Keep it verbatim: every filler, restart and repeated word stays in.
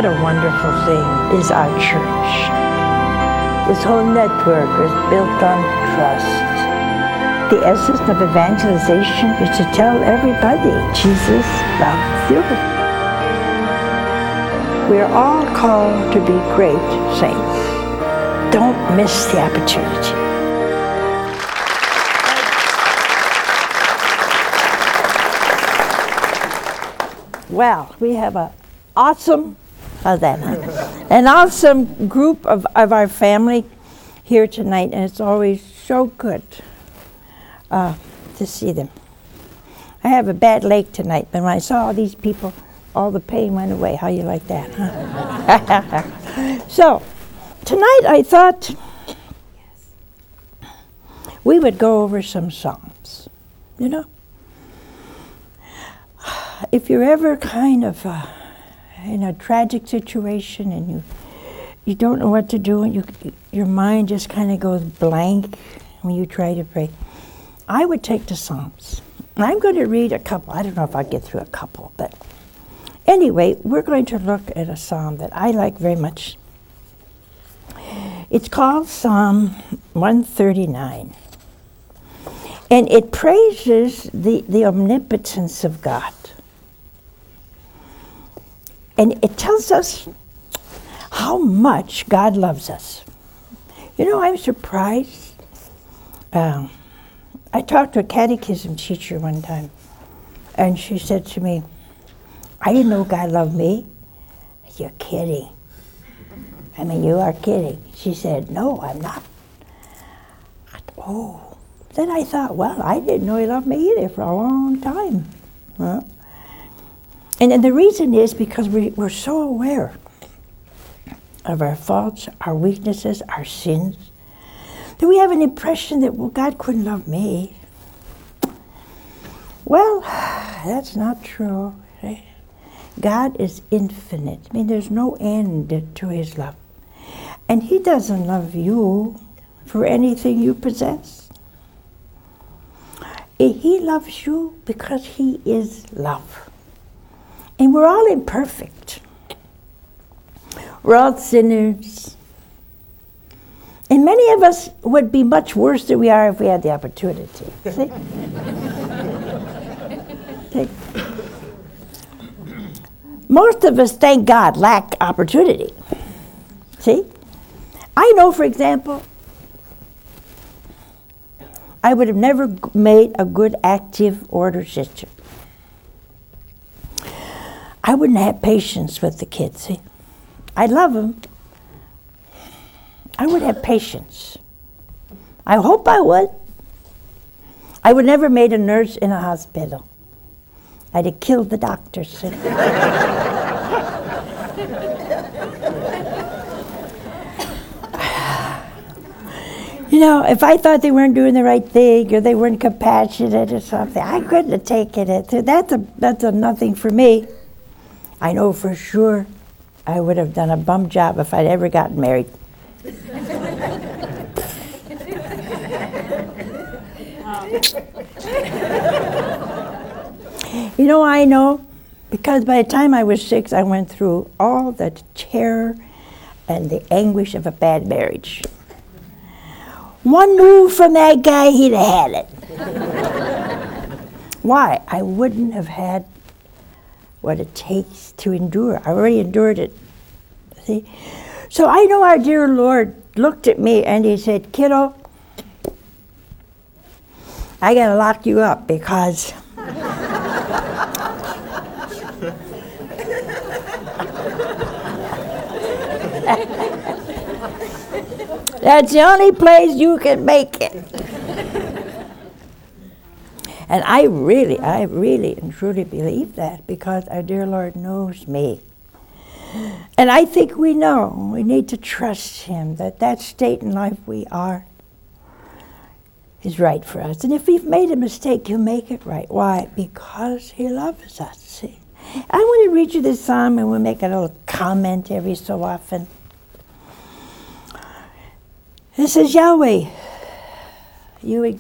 What a wonderful thing is our church. This whole network is built on trust. The essence of evangelization is to tell everybody Jesus loves you. We're all called to be great saints. Don't miss the opportunity. Well, we have an awesome, how's that, huh? An awesome group of, of our family here tonight, and it's always so good uh, to see them. I have a bad leg tonight, but when I saw all these people, all the pain went away. How you like that, huh? So, tonight I thought we would go over some Psalms, you know? If you're ever kind of uh, in a tragic situation and you you don't know what to do and you, your mind just kind of goes blank when you try to pray, I would take the Psalms. And I'm going to read a couple. I don't know if I'll get through a couple, but anyway, we're going to look at a psalm that I like very much. It's called Psalm one thirty-nine. And it praises the, the omnipotence of God. And it tells us how much God loves us. You know, I'm surprised. Um, I talked to a catechism teacher one time, and she said to me, I didn't know God loved me. You're kidding. I mean, you are kidding. She said, no, I'm not. I thought, oh. Then I thought, well, I didn't know he loved me either for a long time. Huh? And, and the reason is because we, we're so aware of our faults, our weaknesses, our sins, that we have an impression that, well, God couldn't love me. Well, that's not true. Right? God is infinite. I mean, there's no end to his love. And he doesn't love you for anything you possess. He loves you because he is love. And we're all imperfect. We're all sinners. And many of us would be much worse than we are if we had the opportunity. See? See? Most of us, thank God, lack opportunity. See? I know, for example, I would have never made a good active order sister. I wouldn't have patience with the kids, see? I love them. I would have patience. I hope I would. I would never made a nurse in a hospital. I'd have killed the doctors. See? You know, if I thought they weren't doing the right thing or they weren't compassionate or something, I couldn't have taken it. That's a, that's a nothing for me. I know for sure I would have done a bum job if I'd ever gotten married. You know, I know, because by the time I was six, I went through all the terror and the anguish of a bad marriage. One move from that guy, he'd have had it. Why? I wouldn't have had what it takes to endure. I already endured it. See? So I know our dear Lord looked at me and he said, kiddo, I gotta lock you up because that's the only place you can make it. And I really, I really and truly believe that because our dear Lord knows me. And I think we know, we need to trust him that that state in life we are is right for us. And if we've made a mistake, he'll make it right. Why? Because he loves us, see. I want to read you this psalm and we'll make a little comment every so often. It says, Yahweh, you